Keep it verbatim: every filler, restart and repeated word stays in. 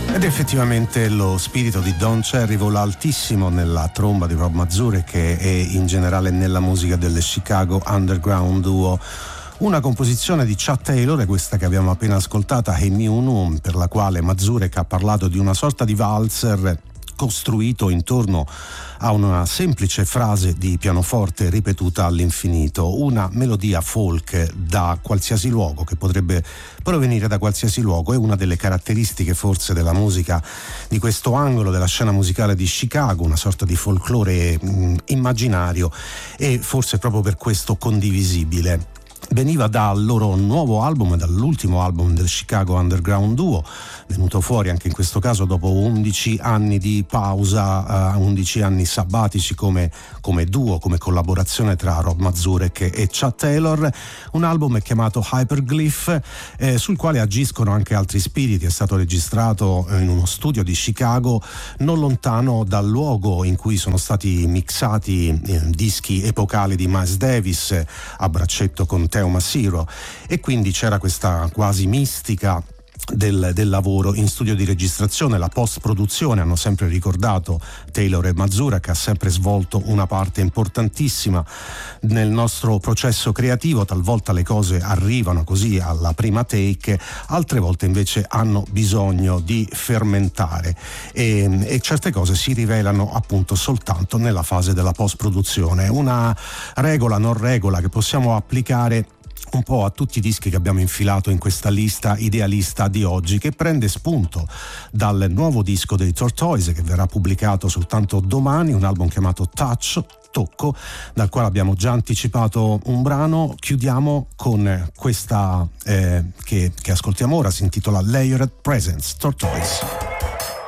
Ed effettivamente lo spirito di Don Cherry vola altissimo nella tromba di Rob Mazurek e in generale nella musica delle Chicago Underground Duo. Una composizione di Chad Taylor è questa che abbiamo appena ascoltata, Hey Me Unu, per la quale Mazurek ha parlato di una sorta di valzer costruito intorno a una semplice frase di pianoforte ripetuta all'infinito, una melodia folk da qualsiasi luogo, che potrebbe provenire da qualsiasi luogo. È una delle caratteristiche forse della musica di questo angolo della scena musicale di Chicago, una sorta di folklore mh, immaginario e forse proprio per questo condivisibile. Veniva dal loro nuovo album, dall'ultimo album del Chicago Underground Duo, venuto fuori anche in questo caso dopo undici anni di pausa, uh, undici anni sabbatici come, come duo, come collaborazione tra Rob Mazurek e Chad Taylor. Un album chiamato Hyperglyph, eh, sul quale agiscono anche altri spiriti. È stato registrato in uno studio di Chicago, non lontano dal luogo in cui sono stati mixati eh, dischi epocali di Miles Davis a braccetto con Teo Massiro, e quindi c'era questa quasi mistica Del, del lavoro in studio di registrazione. La post-produzione, hanno sempre ricordato Taylor e Mazurek, ha sempre svolto una parte importantissima nel nostro processo creativo. Talvolta le cose arrivano così alla prima take, altre volte invece hanno bisogno di fermentare e, e certe cose si rivelano appunto soltanto nella fase della post-produzione. Una regola non regola che possiamo applicare un po' a tutti i dischi che abbiamo infilato in questa lista idealista di oggi, che prende spunto dal nuovo disco dei Tortoise che verrà pubblicato soltanto domani, un album chiamato Touch, Tocco, dal quale abbiamo già anticipato un brano. Chiudiamo con questa eh, che, che ascoltiamo ora, si intitola Layered Presence, Tortoise.